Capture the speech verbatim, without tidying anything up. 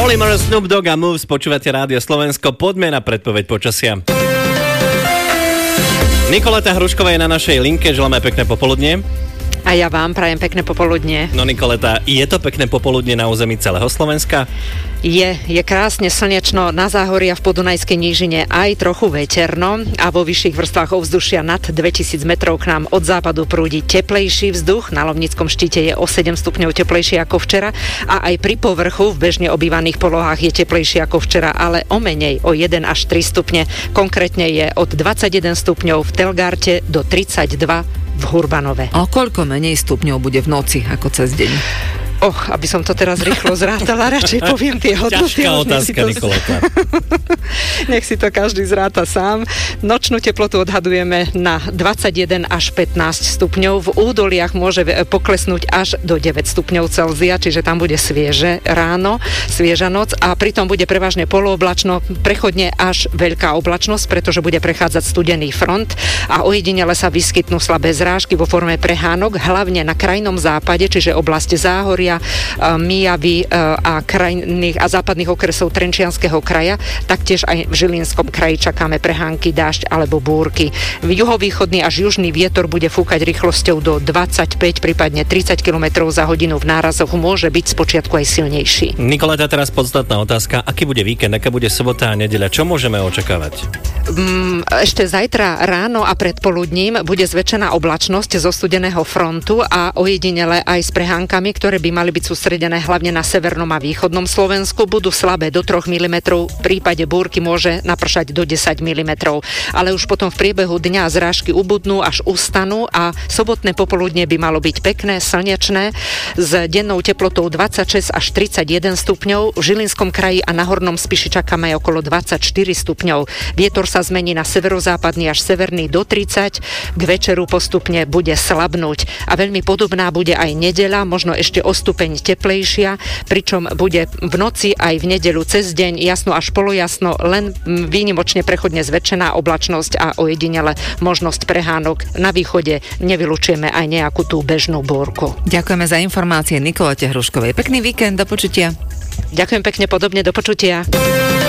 Oliver, Snoop Dogg a Moves, počúvate Rádio Slovensko, poďme na predpoveď počasia. Nikoleta Hrušková je na našej linke, želáme pekné popoludnie. A ja vám prajem pekné popoludnie. No Nikoleta, je to pekné popoludnie na území celého Slovenska? Je, je krásne slnečno na záhoria v Podunajskej nížine, aj trochu veterno a vo vyšších vrstvách ovzdušia nad dvetisíc metrov k nám od západu prúdi teplejší vzduch. Na Lovnickom štíte je o sedem stupňov teplejšie ako včera a aj pri povrchu v bežne obývaných polohách je teplejšie ako včera, ale o menej, o jeden až tri stupne. Konkrétne je od dvadsaťjeden stupňov v Telgarte do tridsaťdva v Hurbanove. A koľko menej stupňov bude v noci ako cez deň? Och, aby som to teraz rýchlo zrátala, radšej poviem tie hodnoty. Ťažká otázka, to... Nikoleta. Nech si to každý zráta sám. Nočnú teplotu odhadujeme na dvadsaťjeden až pätnásť stupňov. V údoliach môže poklesnúť až do deväť stupňov Celzia, čiže tam bude svieže ráno, svieža noc a pritom bude prevažne polooblačno, prechodne až veľká oblačnosť, pretože bude prechádzať studený front a ojedinele sa vyskytnú slabé zrážky vo forme prehánok, hlavne na krajnom západe, čiže oblasti Záhoria, Mijavy a krajných a západných okresov Trenčianskeho kraja, taktiež aj v Žilinskom kraji čakáme prehánky, dážď alebo búrky. V juhovýchodný až južný vietor bude fúkať rýchlosťou do dvadsaťpäť, prípadne tridsať kilometrov za hodinu v nárazoch, môže byť spočiatku aj silnejší. Nikoleta, teraz podstatná otázka, aký bude víkend, aká bude sobota a nedeľa, čo môžeme očakávať? Um, ešte zajtra ráno a predpoludním bude zväčšená oblačnosť zo studeného frontu a ojedinele aj s prehánkami, ktoré by mali byť sústredené hlavne na severnom a východnom Slovensku. Budú slabé do troch milimetrov, v prípade búrky môže napršať do desať milimetrov. Ale už potom v priebehu dňa zrážky ubudnú až ustanú a sobotné popoludne by malo byť pekné, slnečné, s dennou teplotou dvadsaťšesť až tridsaťjeden stupňov. V Žilinskom kraji a na Hornom Spiši čakáme okolo dvadsaťštyri stupňov. Vietor sa zmení na severozápadný až severný do tridsať. K večeru postupne bude slabnúť. A veľmi podobná bude aj nedeľa, možno ešte o stupeň teplejšia, pričom bude v noci aj v nedeľu cez deň jasno až polojasno, len výnimočne prechodne zväčšená oblačnosť a ojedinele možnosť prehánok. Na východe nevylučujeme aj nejakú tú bežnú búrku. Ďakujeme za informácie Nikolete Hruškovej. Pekný víkend, do počutia. Ďakujem pekne, podobne, do počutia.